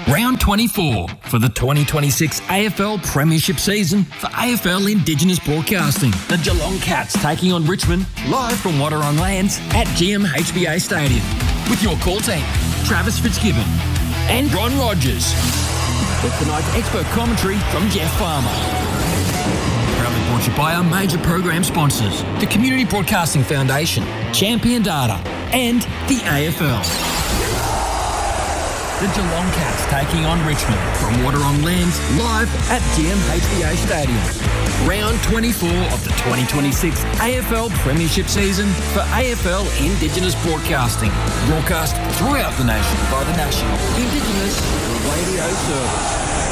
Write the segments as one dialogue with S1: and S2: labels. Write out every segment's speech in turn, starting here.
S1: Round 24 for the 2026 AFL Premiership season for AFL Indigenous Broadcasting. The Geelong Cats taking on Richmond, live from Water on Lands at GMHBA Stadium. With your call team, Travis Fitzgibbon and Ron Rogers. With tonight's expert commentary from Jeff Farmer. Proudly brought to you by our major program sponsors, the Community Broadcasting Foundation, Champion Data, and the AFL. The Geelong Cats taking on Richmond from Water on Lands, live at GMHBA Stadium. Round 24 of the 2026 AFL Premiership season for AFL Indigenous Broadcasting. Broadcast throughout the nation by the National Indigenous Radio Service.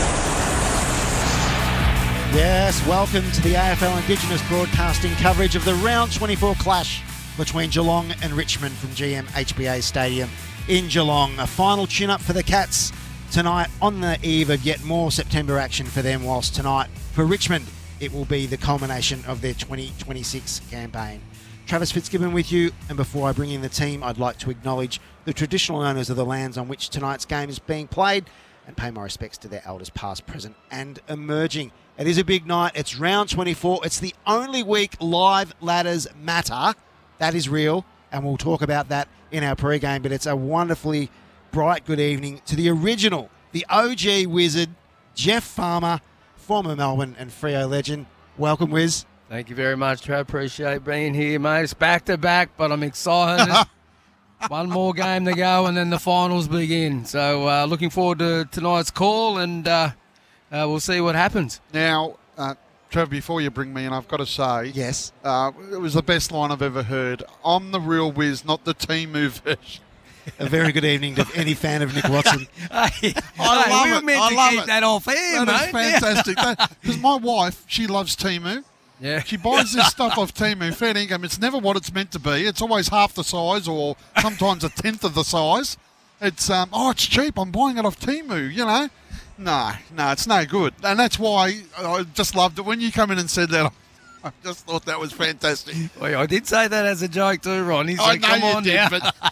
S2: Yes, welcome to the AFL Indigenous Broadcasting coverage of the Round 24 clash between Geelong and Richmond from GMHBA Stadium in Geelong. A final tune-up for the Cats tonight on the eve of yet more September action for them, whilst tonight for Richmond it will be the culmination of their 2026 campaign. Travis Fitzgibbon with you, and before I bring in the team, I'd like to acknowledge the traditional owners of the lands on which tonight's game is being played and pay my respects to their elders past, present and emerging. It is a big night. It's round 24. It's the only week live ladders matter. That is real, and we'll talk about that in our pre-game, but it's a wonderfully bright good evening to the original, the OG wizard, Jeff Farmer, former Melbourne and Freo legend. Welcome, Wiz.
S3: Thank you very much, Trev. Appreciate being here, mate. It's back-to-back, but I'm excited. One more game to go, and then the finals begin. So looking forward to tonight's call, and we'll see what happens.
S4: Now, Trev, before you bring me in, I've got to say,
S2: yes,
S4: it was the best line I've ever heard. I'm the real Wiz, not the Timu version.
S2: A very good evening to any fan of Nick Watson.
S3: I love
S4: it.
S3: We were meant to keep that off air,
S4: That
S3: mate.
S4: is fantastic. Because my wife, she loves Timu.
S3: Yeah.
S4: She buys this stuff off Timu, fair income. It's never what it's meant to be. It's always half the size or sometimes a tenth of the size. It's, it's cheap. I'm buying it off Timu, you know. No, it's no good. And that's why I just loved it. When you come in and said that, I just thought that was fantastic.
S3: Well, I did say that as a joke too, Ron. He
S4: I
S3: said,
S4: know
S3: come
S4: you
S3: on
S4: did,
S3: now.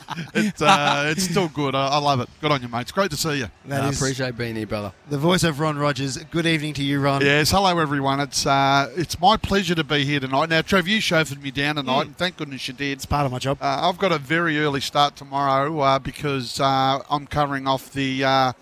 S4: but it's still good. I love it. Good on you, mate. It's great to see you.
S3: I appreciate being here, brother.
S2: The voice of Ron Rogers. Good evening to you, Ron.
S4: Yes, hello everyone. It's my pleasure to be here tonight. Now, Trev, you chauffeured me down tonight, and thank goodness you did.
S2: It's part of my job.
S4: I've got a very early start tomorrow because I'm covering off the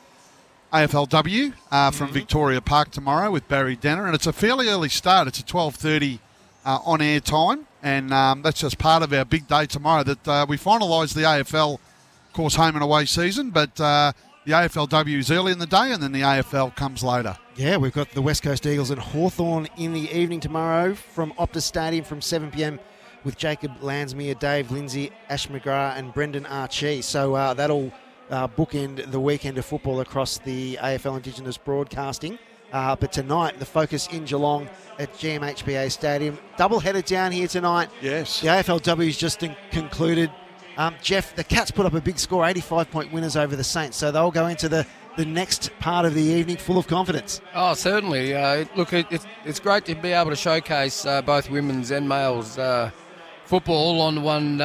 S4: AFLW from Victoria Park tomorrow with Barry Denner, and it's a fairly early start. It's a 12:30 on-air time, and that's just part of our big day tomorrow that we finalise the AFL, of course, home and away season, but the AFLW is early in the day, and then the AFL comes later.
S2: Yeah, we've got the West Coast Eagles and Hawthorn in the evening tomorrow from Optus Stadium from 7 p.m. with Jacob Landsmere, Dave Lindsay, Ash McGrath and Brendan Archie. So that'll bookend the weekend of football across the AFL Indigenous Broadcasting. But tonight, the focus in Geelong at GMHBA Stadium. Double-header down here tonight.
S4: Yes.
S2: The AFLW's just concluded. Jeff, the Cats put up a big score, 85-point winners over the Saints. So they'll go into the next part of the evening full of confidence.
S3: Oh, certainly. Look, it's great to be able to showcase both women's and males football on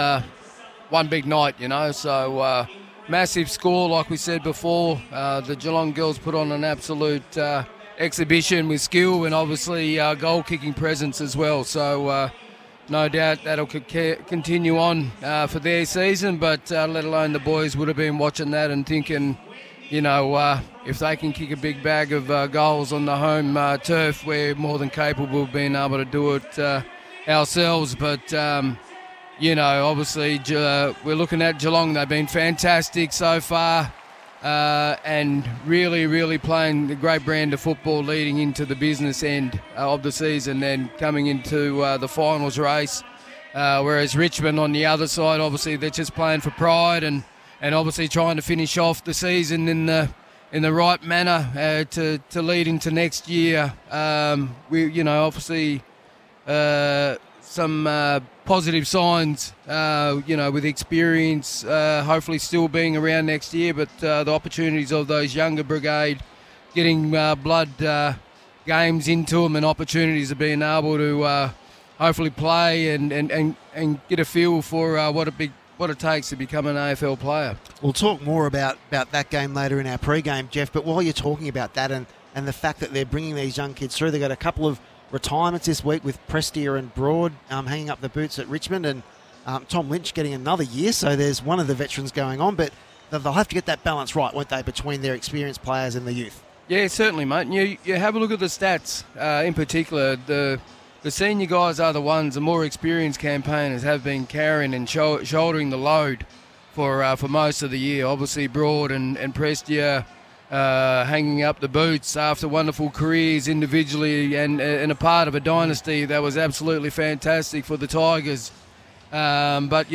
S3: one big night, you know. So massive score, like we said before. The Geelong girls put on an absolute exhibition with skill and obviously goal-kicking presence as well. So no doubt that'll continue on for their season, but let alone the boys would have been watching that and thinking, you know, if they can kick a big bag of goals on the home turf, we're more than capable of being able to do it ourselves. But, you know, obviously we're looking at Geelong. They've been fantastic so far. And really, really playing a great brand of football leading into the business end of the season, then coming into the finals race. Whereas Richmond on the other side, obviously they're just playing for pride and obviously trying to finish off the season in the right manner to lead into next year. We, you know, obviously some positive signs, you know, with experience, hopefully still being around next year, but the opportunities of those younger brigade getting blood games into them and opportunities of being able to hopefully play and get a feel for what what it takes to become an AFL player.
S2: We'll talk more about that game later in our pre-game, Jeff, but while you're talking about that and the fact that they're bringing these young kids through, they've got a couple of retirements this week with Prestia and Broad hanging up the boots at Richmond, and Tom Lynch getting another year, so there's one of the veterans going on, but they'll have to get that balance right, won't they, between their experienced players and the youth?
S3: Yeah, certainly, mate. You have a look at the stats, in particular, the senior guys are the ones, the more experienced campaigners have been carrying and shouldering the load for most of the year. Obviously, Broad and Prestia hanging up the boots after wonderful careers individually and a part of a dynasty that was absolutely fantastic for the Tigers. But,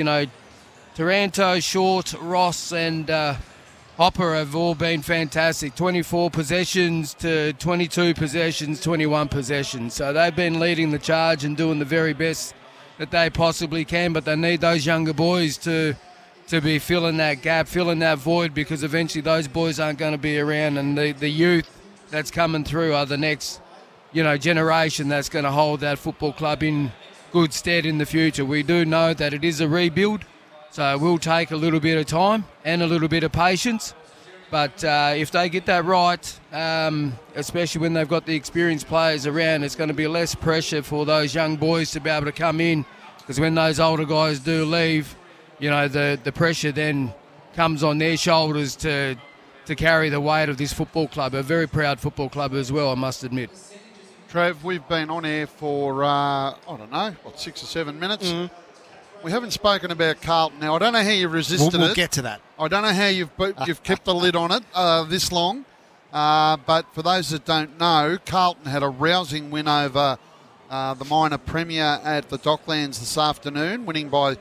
S3: Taranto, Short, Ross and Hopper have all been fantastic. 24 possessions to 22 possessions, 21 possessions. So they've been leading the charge and doing the very best that they possibly can, but they need those younger boys to be filling that gap, filling that void, because eventually those boys aren't going to be around, and the youth that's coming through are the next, generation that's going to hold that football club in good stead in the future. We do know that it is a rebuild, so it will take a little bit of time and a little bit of patience. But if they get that right, especially when they've got the experienced players around, it's going to be less pressure for those young boys to be able to come in, because when those older guys do leave, the pressure then comes on their shoulders to carry the weight of this football club, a very proud football club as well, I must admit.
S4: Trev, we've been on air for, 6 or 7 minutes. Mm-hmm. We haven't spoken about Carlton. Now, I don't know how you've resisted it.
S2: We'll get to that.
S4: I don't know how you've kept the lid on it this long. But for those that don't know, Carlton had a rousing win over the minor premier at the Docklands this afternoon, winning by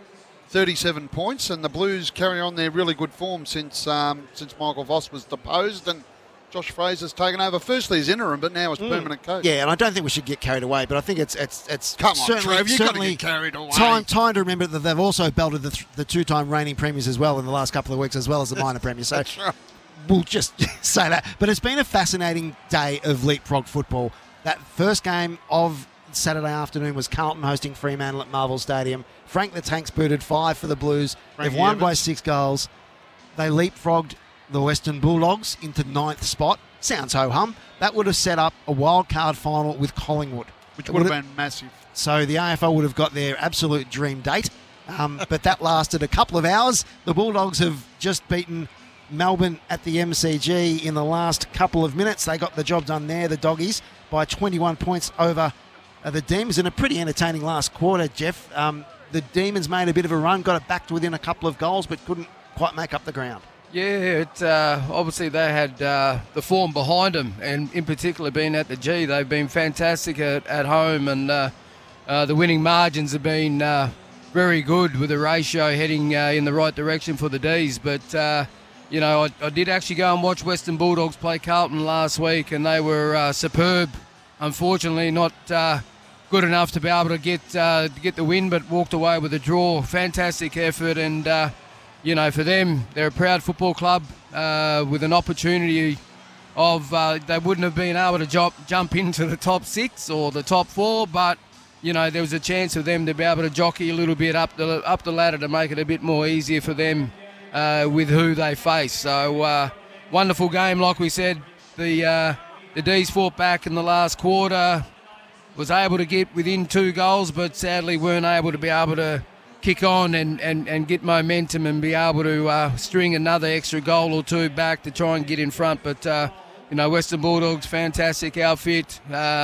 S4: 37 points. And the Blues carry on their really good form since Michael Voss was deposed and Josh Fraser's taken over, firstly as interim, but now as permanent coach.
S2: Yeah, and I don't think we should get carried away, but I think it's
S4: Come on,
S2: certainly,
S4: Trev, you've got to
S2: certainly
S4: get carried away.
S2: Time to remember that they've also belted the two-time reigning premiers as well in the last couple of weeks, as well as the minor premiers. So
S4: That's right.
S2: We'll just say that. But it's been a fascinating day of leapfrog football. That first game of Saturday afternoon was Carlton hosting Fremantle at Marvel Stadium. Frank the Tank's booted 5 for the Blues. They've won by 6 goals. They leapfrogged the Western Bulldogs into 9th spot. Sounds ho-hum. That would have set up a wild card final with Collingwood,
S4: which would have been massive.
S2: So the AFL would have got their absolute dream date. But that lasted a couple of hours. The Bulldogs have just beaten Melbourne at the MCG in the last couple of minutes. They got the job done there, the Doggies, by 21 points over the Demons in a pretty entertaining last quarter, Jeff. The Demons made a bit of a run, got it back to within a couple of goals, but couldn't quite make up the ground.
S3: Yeah, obviously they had the form behind them, and in particular being at the G, they've been fantastic at home, and the winning margins have been very good with the ratio heading in the right direction for the Ds. But, I did actually go and watch Western Bulldogs play Carlton last week, and they were superb. Unfortunately, not good enough to be able to get the win, but walked away with a draw. Fantastic effort, and for them, they're a proud football club with an opportunity of they wouldn't have been able to jump into the top 6 or the top 4, but there was a chance for them to be able to jockey a little bit up the ladder to make it a bit more easier for them with who they face. So wonderful game, like we said. The D's fought back in the last quarter, was able to get within 2 goals, but sadly weren't able to kick on and get momentum and be able to string another extra goal or 2 back to try and get in front. But, Western Bulldogs, fantastic outfit,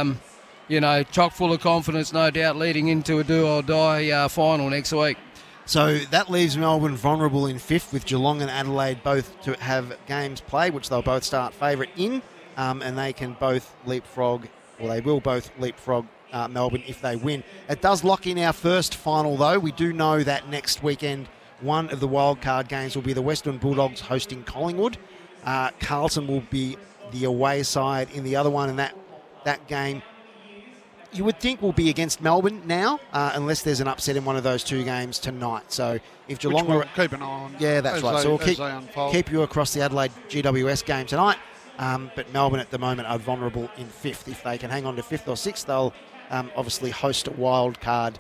S3: chock full of confidence, no doubt, leading into a do-or-die final next week.
S2: So that leaves Melbourne vulnerable in 5th, with Geelong and Adelaide both to have games played, which they'll both start favourite in, and they can both leapfrog, or they will both leapfrog Melbourne if they win. It does lock in our first final, though. We do know that next weekend one of the wildcard games will be the Western Bulldogs hosting Collingwood. Carlton will be the away side in the other one, and that game you would think will be against Melbourne now, unless there's an upset in one of those 2 games tonight. So if Geelong...
S4: Which we'll keep an eye on.
S2: Yeah, that's right. So we'll keep you across the Adelaide GWS game tonight. But Melbourne at the moment are vulnerable in 5th. If they can hang on to 5th or 6th, they'll obviously host a wild card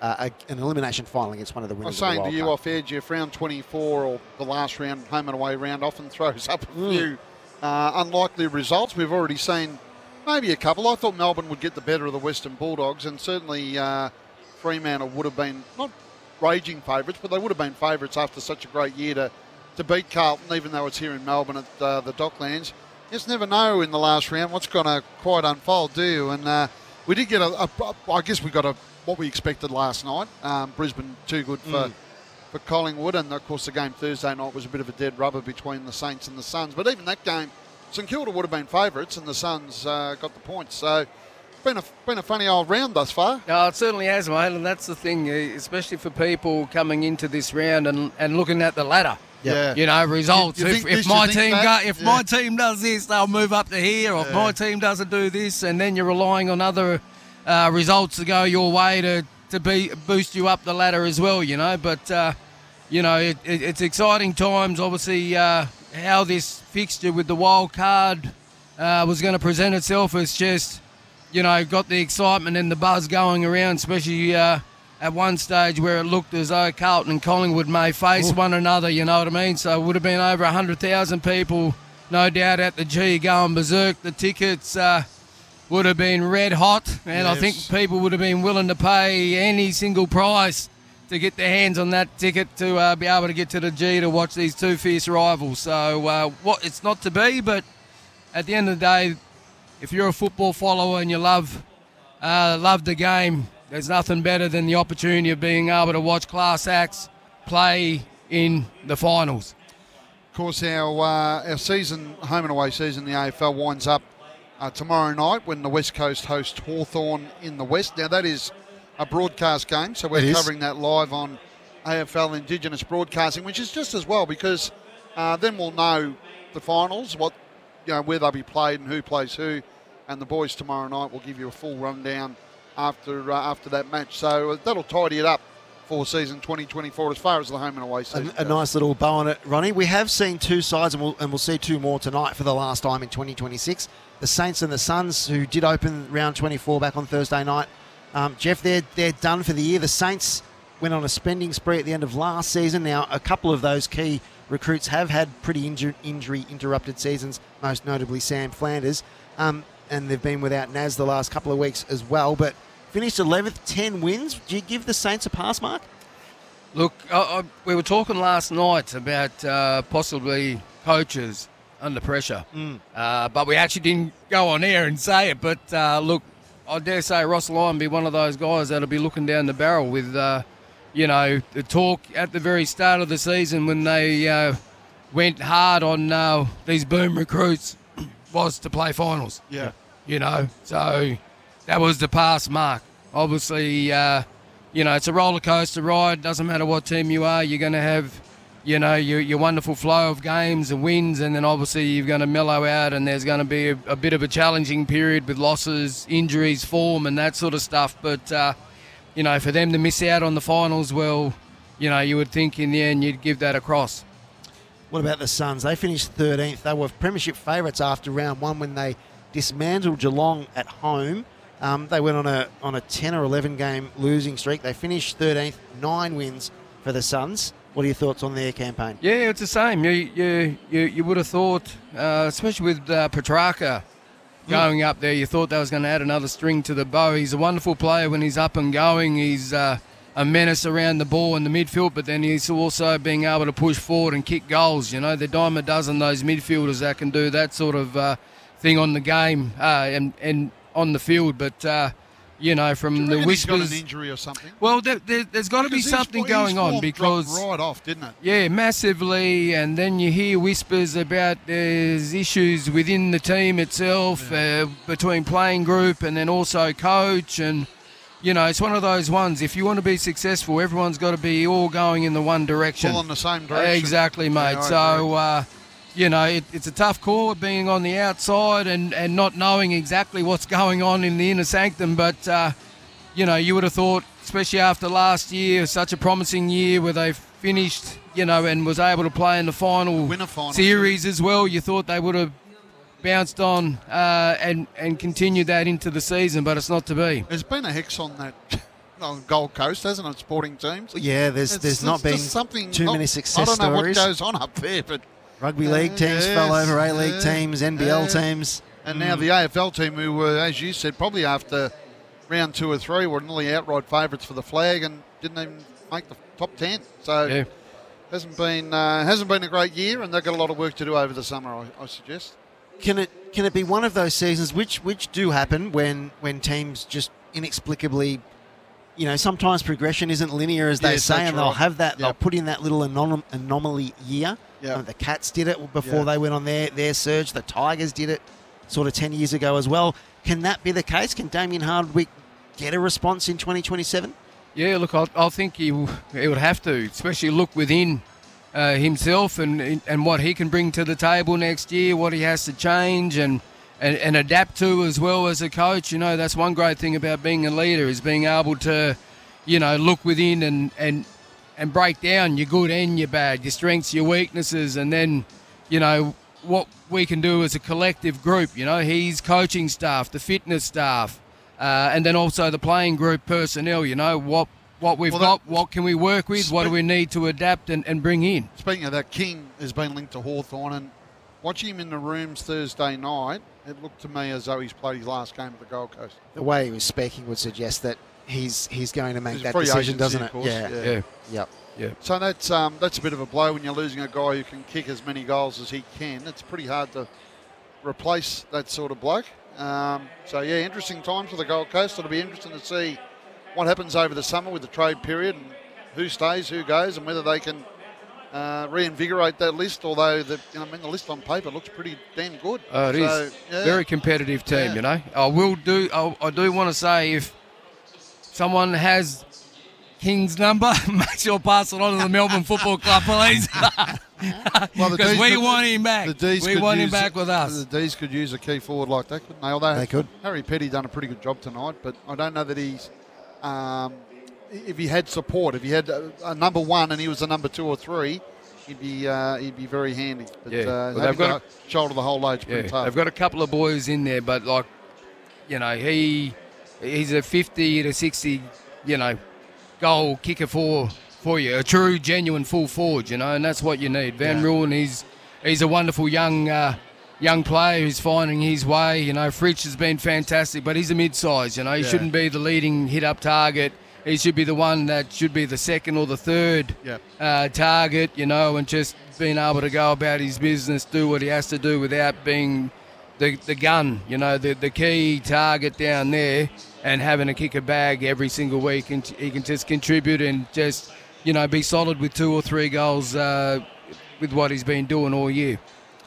S2: an elimination final against one of the
S4: I
S2: winners
S4: was
S2: of the
S4: saying
S2: World
S4: to you
S2: Cup.
S4: off air, Jeff, round 24 or the last round, home and away round, often throws up a few unlikely results. We've already seen maybe a couple. I thought Melbourne would get the better of the Western Bulldogs, and certainly Fremantle would have been not raging favourites, but they would have been favourites after such a great year to beat Carlton, even though it's here in Melbourne at the Docklands. You just never know in the last round what's going to quite unfold, do you? And we did get I guess we got what we expected last night. Brisbane too good for Collingwood, and of course the game Thursday night was a bit of a dead rubber between the Saints and the Suns. But even that game, St Kilda would have been favourites, and the Suns got the points. So it's been a funny old round thus far.
S3: No, it certainly has, mate, and that's the thing, especially for people coming into this round and looking at the ladder.
S4: Yeah.
S3: You know, results.
S4: You think
S3: If
S4: this,
S3: my
S4: you think
S3: team
S4: that?
S3: my team does this, they'll move up to here. Or if my team doesn't do this, and then you're relying on other results to go your way to boost you up the ladder as well. You know, but you know, it's exciting times. Obviously, how this fixture with the wild card was going to present itself has just, you know, got the excitement and the buzz going around, especially at one stage where it looked as though Carlton and Collingwood may face one another, you know what I mean? So it would have been over 100,000 people, no doubt, at the G going berserk. The tickets would have been red hot, and I think people would have been willing to pay any single price to get their hands on that ticket to be able to get to the G to watch these two fierce rivals. So it's not to be, but at the end of the day, if you're a football follower and you love the game, there's nothing better than the opportunity of being able to watch class acts play in the finals.
S4: Of course, our season, home and away season, the AFL winds up tomorrow night when the West Coast host Hawthorn in the West. Now, that is a broadcast game, so we're covering that live on AFL Indigenous Broadcasting, which is just as well, because then we'll know the finals, where they'll be played and who plays who, and the boys tomorrow night will give you a full rundown after that match. So that'll tidy it up for season 2024 as far as the home and away season
S2: a nice little bow on it, Ronnie. We have seen two sides, and we'll see two more tonight for the last time in 2026. The Saints and the Suns, who did open round 24 back on Thursday night. Jeff, they're done for the year. The Saints went on a spending spree at the end of last season. Now, a couple of those key recruits have had pretty injury-interrupted seasons, most notably Sam Flanders, and they've been without Naz the last couple of weeks as well, but finished 11th, 10 wins. Do you give the Saints a pass, Mark?
S3: Look, we were talking last night about possibly coaches under pressure, but we actually didn't go on air and say it. But look, I dare say Ross Lyon be one of those guys that'll be looking down the barrel with, the talk at the very start of the season when they went hard on these boom recruits was to play finals.
S4: Yeah.
S3: So that was the pass mark. Obviously, it's a roller coaster ride. Doesn't matter what team you are, you're going to have, your wonderful flow of games and wins, and then obviously you're going to mellow out, and there's going to be a bit of a challenging period with losses, injuries, form, and that sort of stuff. But, for them to miss out on the finals, well, you would think in the end you'd give that across.
S2: What about the Suns? They finished 13th. They were premiership favourites after round one when they dismantled Geelong at home. They went on a 10 or 11 game losing streak. They finished 13th, 9 wins for the Suns. What are your thoughts on their campaign?
S3: Yeah, it's the same. You would have thought, especially with Petrarca going up there, you thought they was going to add another string to the bow. He's a wonderful player when he's up and going. He's a menace around the ball in the midfield, but then he's also being able to push forward and kick goals. They're dime a dozen, those midfielders that can do that sort of thing on the game and on the field. But, from the whispers...
S4: He's got an injury or something?
S3: Well, there's got to be something going on because...
S4: right off, didn't it?
S3: Yeah, massively. And then you hear whispers about there's issues within the team itself, between playing group and then also coach. And, it's one of those ones. If you want to be successful, everyone's got to be all going in the one direction.
S4: All in the same direction.
S3: Exactly, mate. It's a tough call being on the outside and not knowing exactly what's going on in the inner sanctum. But, you would have thought, especially after last year, such a promising year where they finished, and was able to play in the final series as well, you thought they would have bounced on and continued that into the season, but it's not to be.
S4: There's been a hex on that on Gold Coast, hasn't it, sporting teams?
S2: Yeah, there's not been too many success stories.
S4: I don't know what goes on up there, but
S2: rugby league teams fell over, A-League teams, NBL teams.
S4: And now the AFL team, who were, as you said, probably after round 2 or 3, were nearly outright favourites for the flag and didn't even make the top 10. So hasn't been a great year, and they've got a lot of work to do over the summer, I suggest.
S2: Can it be one of those seasons which do happen when teams just inexplicably, sometimes progression isn't linear, as they say, and they'll have that, they'll put in that little anomaly year. The Cats did it before they went on their surge. The Tigers did it sort of 10 years ago as well. Can that be the case? Can Damien Hardwick get a response in 2027?
S3: Yeah, look, I think he would have to, especially look within himself and what he can bring to the table next year, what he has to change and adapt to as well as a coach. That's one great thing about being a leader, is being able to, look within and break down your good and your bad, your strengths, your weaknesses, and then, what we can do as a collective group. His coaching staff, the fitness staff, and then also the playing group personnel, what we've got, what can we work with, what do we need to adapt and bring in.
S4: Speaking of that, King has been linked to Hawthorn, and watching him in the rooms Thursday night, it looked to me as though he's played his last game at the Gold Coast.
S2: The way he was speaking would suggest that he's going to make that decision, doesn't it?
S4: Yeah.
S2: Yep.
S3: Yeah.
S4: So that's a bit of a blow when you're losing a guy who can kick as many goals as he can. It's pretty hard to replace that sort of bloke. Interesting times for the Gold Coast. It'll be interesting to see what happens over the summer with the trade period and who stays, who goes, and whether they can reinvigorate that list. Although the list on paper looks pretty damn good.
S3: It is very competitive team. I do want to say, if someone has King's number, make sure pass it on to the Melbourne Football Club, please. Because we want him back. We want him back with us.
S4: The D's could use a key forward like that, couldn't they? Although
S2: they could.
S4: Harry Petty done a pretty good job tonight, but I don't know that he's. If he had support, if he had a number 1 and he was a number 2 or 3, he'd be very handy. But they've got to shoulder the whole load's pretty tough.
S3: They've got a couple of boys in there, but he's a 50 to 60, goal kicker for you, a true, genuine full forward, and that's what you need. Van Rulen, he's a wonderful young player who's finding his way. Fritsch has been fantastic, but he's a mid-size. He shouldn't be the leading hit-up target. He should be the one that should be the second or the third target, and just being able to go about his business, do what he has to do without being the gun, the key target down there, and having to kick a bag every single week, and he can just contribute and just, be solid with 2 or 3 goals with what he's been doing all year.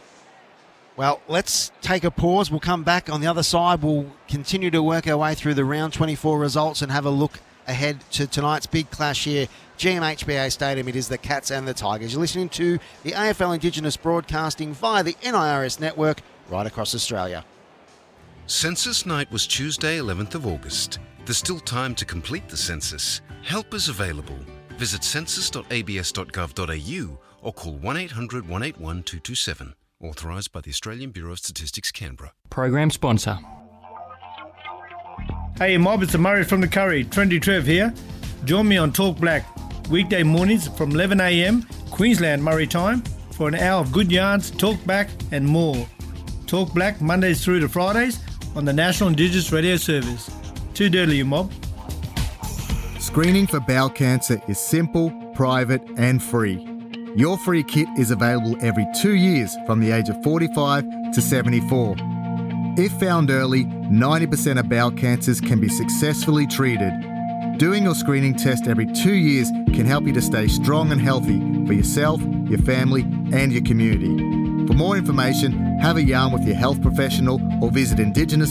S2: Well, let's take a pause. We'll come back on the other side. We'll continue to work our way through the round 24 results and have a look ahead to tonight's big clash here, GMHBA Stadium. It is the Cats and the Tigers. You're listening to the AFL Indigenous broadcasting via the NIRS network right across Australia.
S5: Census night was Tuesday, 11th of August. There's still time to complete the census. Help is available. Visit census.abs.gov.au or call 1800 181 227. Authorised by the Australian Bureau of Statistics, Canberra.
S1: Program sponsor.
S6: Hey mob, it's Murray from the Curry. Trendy Trev here. Join me on Talk Black, weekday mornings from 11 a.m, Queensland Murray time, for an hour of good yarns, talk back and more. Talk Black Mondays through to Fridays on the National Indigenous Radio Service. Too dirty, you mob.
S7: Screening for bowel cancer is simple, private and free. Your free kit is available every 2 years from the age of 45 to 74. If found early, 90% of bowel cancers can be successfully treated. Doing your screening test every 2 years can help you to stay strong and healthy for yourself, your family and your community. For more information, have a yarn with your health professional or visit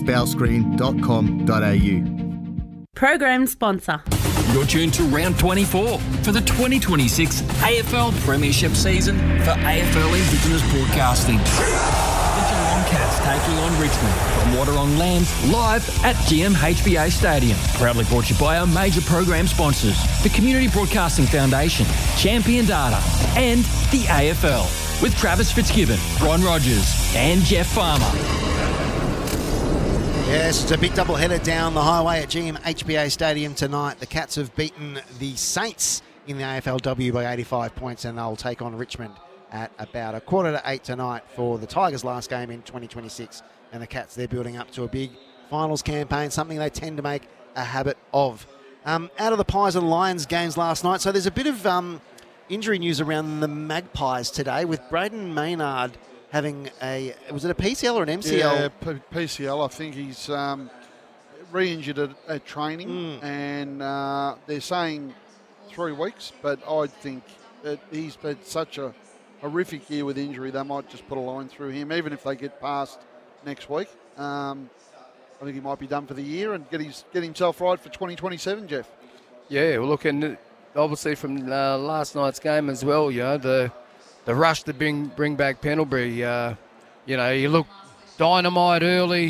S7: indigenousbowelscreen.com.au. Program sponsor.
S1: You're tuned to round 24 for the 2026 AFL Premiership season for AFL Indigenous Broadcasting. The Geelong Cats taking on Richmond from Waterong Land live at GMHBA Stadium. Proudly brought to you by our major program sponsors, the Community Broadcasting Foundation, Champion Data and the AFL, with Travis Fitzgibbon, Ron Rogers and Jeff Farmer.
S2: Yes, it's a big doubleheader down the highway at GMHBA Stadium tonight. The Cats have beaten the Saints in the AFLW by 85 points, and they'll take on Richmond at about 7:45 tonight for the Tigers' last game in 2026. And the Cats, they're building up to a big finals campaign, something they tend to make a habit of. Out of the Pies and Lions games last night, so there's a bit of injury news around the Magpies today, with Braden Maynard having was it a PCL or an MCL?
S4: Yeah, PCL. I think he's re-injured at training, and they're saying 3 weeks, but I think that he's had such a horrific year with injury, they might just put a line through him, even if they get past next week. I think he might be done for the year and get himself right for 2027, Jeff.
S3: Yeah, well, look, and obviously from last night's game as well, you know, the rush to bring back Pendlebury, you know, he looked dynamite early,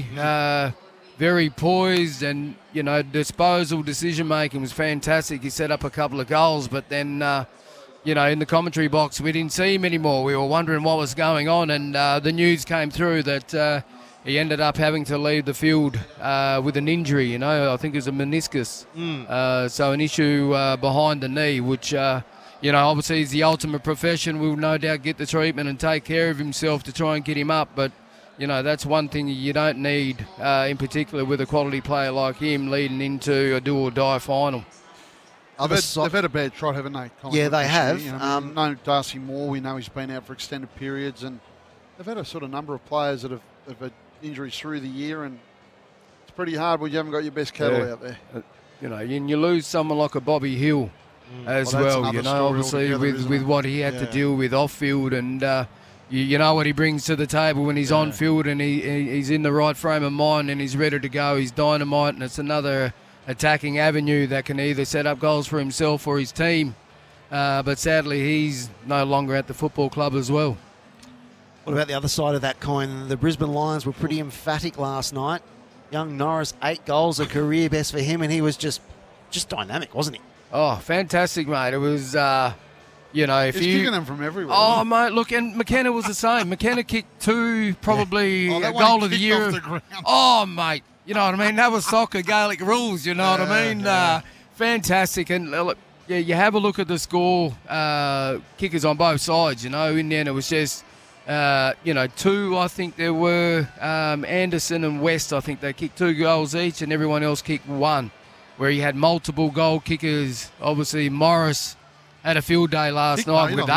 S3: very poised, and, you know, disposal, decision-making was fantastic. He set up a couple of goals, but then, you know, in the commentary box, we didn't see him anymore. We were wondering what was going on, and the news came through that he ended up having to leave the field with an injury, you know. I think it was a meniscus. So an issue behind the knee, which, you know, obviously is the ultimate profession. Will no doubt get the treatment and take care of himself to try and get him up. But, you know, that's one thing you don't need, in particular with a quality player like him leading into a do-or-die final.
S4: They've had a bad trot, haven't they?
S2: Yeah, they have.
S4: You know, no Darcy Moore, we know he's been out for extended periods, and they've had a sort of number of players that have had injuries through the year, and it's pretty hard when you haven't got your best cattle out there.
S3: You know, and you lose someone like a Bobby Hill as well, you know, obviously with what he had to deal with off-field, and you know what he brings to the table when he's on field, and he's in the right frame of mind and he's ready to go. He's dynamite, and it's another attacking avenue that can either set up goals for himself or his team. But sadly, he's no longer at the football club as well.
S2: What about the other side of that coin? The Brisbane Lions were pretty emphatic last night. Young Norris, 8 goals, a career best for him, and he was just dynamic, wasn't he?
S3: Oh, fantastic, mate. It was, you know, if
S4: he's kicking them from everywhere.
S3: Oh, mate, look, and McKenna was the same. McKenna kicked 2, probably a goal of the year. Oh, mate, you know what I mean? That was soccer, Gaelic rules, you know what I mean? Fantastic. And, look, yeah, you have a look at the score, kickers on both sides, you know. In the end, it was just, you know, 2, I think there were, Anderson and West, I think they kicked 2 goals each, and everyone else kicked 1, where you had multiple goal kickers. Obviously, Morris had a field day last night with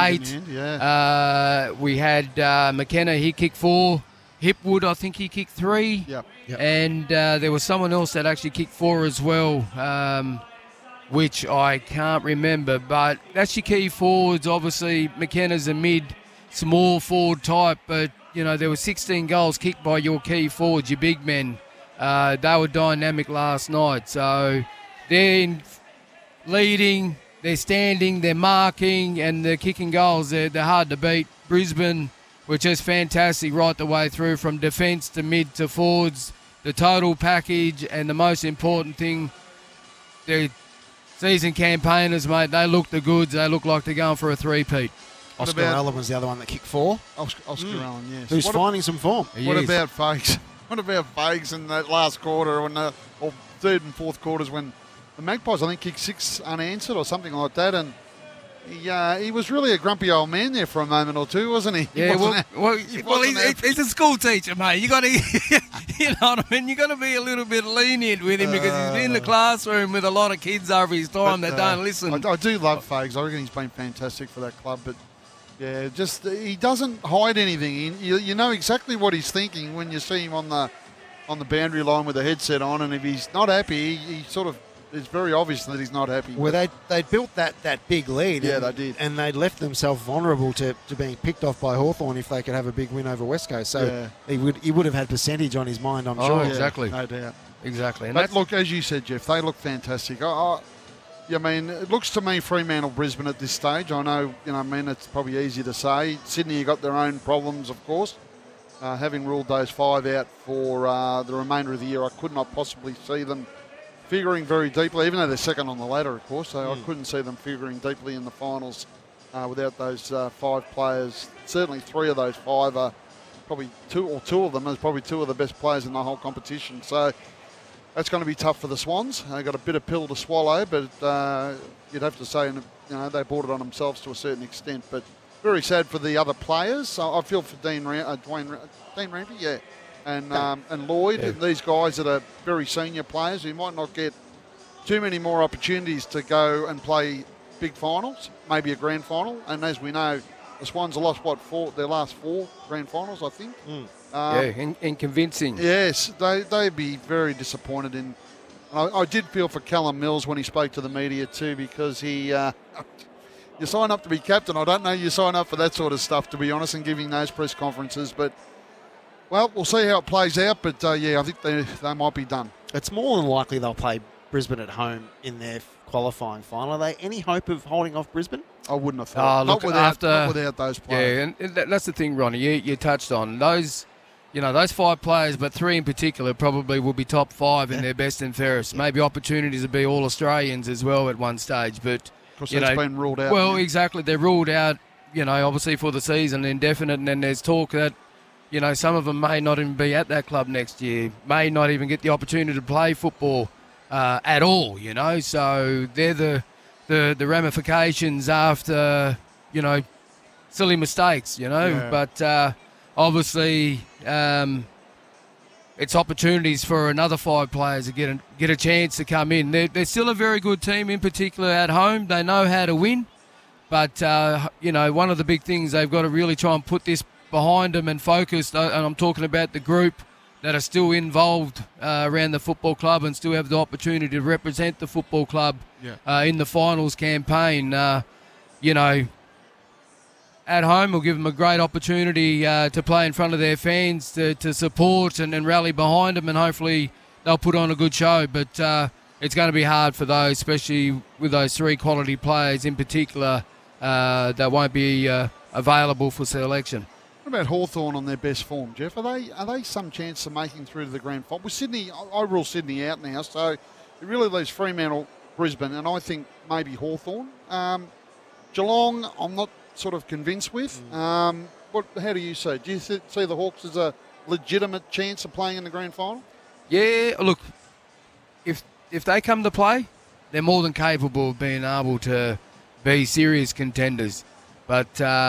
S3: 8. We had McKenna, he kicked 4. Hipwood, I think he kicked 3.
S4: Yep.
S3: And there was someone else that actually kicked 4 as well, which I can't remember. But that's your key forwards. Obviously, McKenna's a small forward type, but, you know, there were 16 goals kicked by your key forwards, your big men. They were dynamic last night. So they're leading, they're standing, they're marking, and they're kicking goals. They're hard to beat. Brisbane were just fantastic right the way through, from defence to mid to forwards, the total package, and the most important thing, the season campaigners, mate, they look the goods. They look like they're going for a 3-peat.
S2: Oscar Allen was the other one that kicked 4.
S4: Oscar Allen, yes.
S2: Who's finding some form.
S4: What about Fakes? What about Fakes in that last quarter, or third and fourth quarters, when the Magpies, I think, kicked 6 unanswered or something like that, and he was really a grumpy old man there for a moment or two, wasn't he?
S3: Yeah, he's a school teacher, mate. You got to, you know what I mean. You got to be a little bit lenient with him, because he's been in the classroom with a lot of kids over his time that don't listen.
S4: I do love Fags. I reckon he's been fantastic for that club, but yeah, just he doesn't hide anything. You know exactly what he's thinking when you see him on the boundary line with the headset on, and if he's not happy, he sort of. It's very obvious that he's not happy.
S2: Well, they built that big lead.
S4: Yeah, they did.
S2: And they left themselves vulnerable to being picked off by Hawthorn if they could have a big win over West Coast. So he would have had percentage on his mind, I'm sure.
S3: Exactly.
S4: No doubt.
S3: Exactly. And
S4: but look, as you said, Jeff, they look fantastic. I mean, it looks to me Fremantle, Brisbane at this stage. I know, I mean, it's probably easy to say. Sydney have got their own problems, of course. Having ruled those 5 out for the remainder of the year, I could not possibly see them figuring very deeply, even though they're second on the ladder, of course. So I couldn't see them figuring deeply in the finals without those 5 players. Certainly 3 of those 5 are probably two of them as probably two of the best players in the whole competition. So that's going to be tough for the Swans. They got a bitter pill to swallow, but you'd have to say, they brought it on themselves to a certain extent. But very sad for the other players. So I feel for Dean Rampy, yeah, and Lloyd, and these guys that are very senior players who might not get too many more opportunities to go and play big finals, maybe a grand final. And as we know, the Swans have lost, their last 4 grand finals, I think.
S3: And convincing.
S4: Yes, they'd be very disappointed in. I did feel for Callum Mills when he spoke to the media too, because he. You sign up to be captain. I don't know you sign up for that sort of stuff, to be honest, and giving those press conferences. But, well, we'll see how it plays out. But, I think they might be done.
S2: It's more than likely they'll play Brisbane at home in their qualifying final. Are there any hope of holding off Brisbane?
S4: I wouldn't have thought. Not without those players.
S3: Yeah, and that's the thing, Ronnie. You touched on those. Those 5 players, but 3 in particular probably will be top 5 in their best and fairest. Maybe opportunities to be all Australians as well at one stage, but
S4: because that's been ruled out.
S3: Well, exactly, they're ruled out. Obviously for the season, indefinite, and then there's talk that some of them may not even be at that club next year, may not even get the opportunity to play football at all. So they're the ramifications after silly mistakes. But. Obviously, it's opportunities for another 5 players to get a chance to come in. They're still a very good team, in particular at home. They know how to win. But, one of the big things, they've got to really try and put this behind them and focus. And I'm talking about the group that are still involved around the football club and still have the opportunity to represent the football club in the finals campaign. At home will give them a great opportunity to play in front of their fans, to support and rally behind them, and hopefully they'll put on a good show. But it's going to be hard for those, especially with those 3 quality players in particular that won't be available for selection.
S4: What about Hawthorn on their best form, Jeff? Are they some chance of making through to the grand final? With Sydney, I rule Sydney out now, so it really leaves Fremantle, Brisbane, and I think maybe Hawthorn. Geelong, I'm not sort of convinced with. How do you see? Do you see the Hawks as a legitimate chance of playing in the grand final?
S3: Yeah, look, if they come to play, they're more than capable of being able to be serious contenders. But,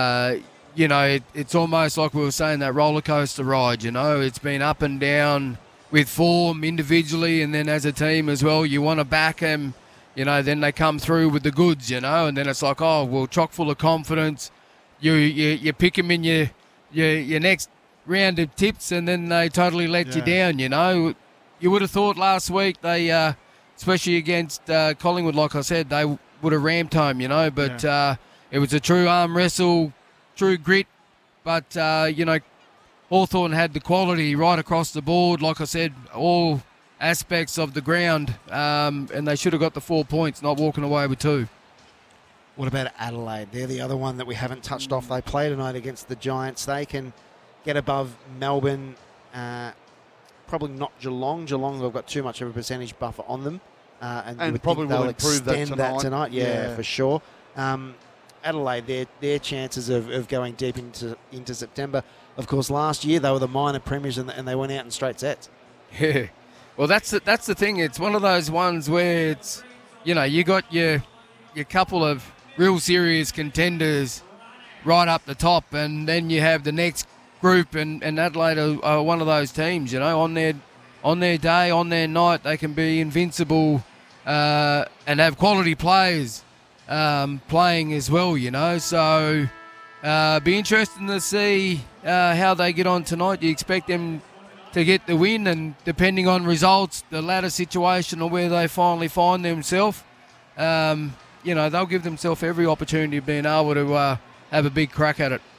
S3: it's almost like we were saying, that roller coaster ride, It's been up and down with form individually and then as a team as well. You want to back them. Then they come through with the goods, and then it's like, chock full of confidence. You pick them in your next round of tips, and then they totally let you down, You would have thought last week they, especially against Collingwood, like I said, they would have ramped home, but it was a true arm wrestle, true grit. But, Hawthorn had the quality right across the board, like I said, all aspects of the ground, and they should have got the 4 points, not walking away with 2.
S2: What about Adelaide? They're the other one that we haven't touched off. They play tonight against the Giants. They can get above Melbourne, probably not Geelong. Geelong, they've got too much of a percentage buffer on them, and
S4: probably will improve that
S2: tonight. Yeah, for sure. Adelaide, their chances of going deep into September. Of course, last year they were the minor premiers and they went out in straight sets.
S3: Yeah. Well, that's the thing. It's one of those ones where it's, you got your couple of real serious contenders right up the top, and then you have the next group, and Adelaide are one of those teams. On their day, on their night, they can be invincible and have quality players playing as well. So be interesting to see how they get on tonight. You expect them to get the win, and depending on results, the latter situation or where they finally find themselves, they'll give themselves every opportunity of being able to have a big crack at it.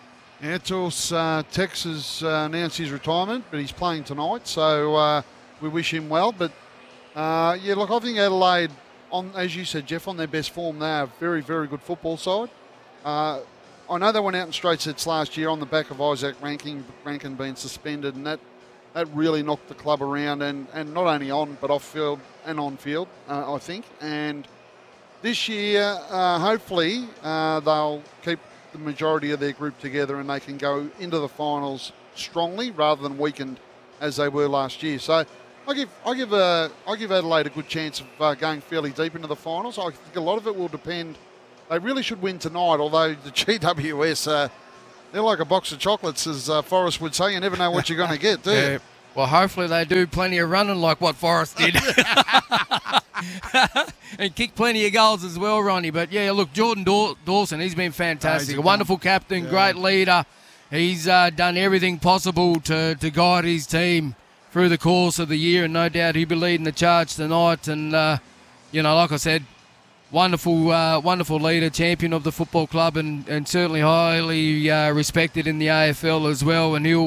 S4: Antos Tex has announced his retirement, but he's playing tonight, so we wish him well. But I think Adelaide, as you said, Jeff, on their best form, they're a very, very good football side. I know they went out in straight sets last year on the back of Isaac Rankin being suspended, and that really knocked the club around, and not only on, but off field and on field, I think. And this year, hopefully, they'll keep the majority of their group together and they can go into the finals strongly rather than weakened as they were last year. So I give Adelaide a good chance of going fairly deep into the finals. I think a lot of it will depend. They really should win tonight, although the GWS, they're like a box of chocolates, as Forrest would say. You never know what you're going to get, do you?
S3: Yeah. Well, hopefully they do plenty of running like what Forrest did. And kick plenty of goals as well, Ronnie. But, yeah, look, Jordan Dawson, he's been fantastic. A wonderful captain, great leader. He's done everything possible to guide his team through the course of the year, and no doubt he'll be leading the charge tonight. And, like I said, wonderful leader, champion of the football club, and certainly highly respected in the AFL as well. And he'll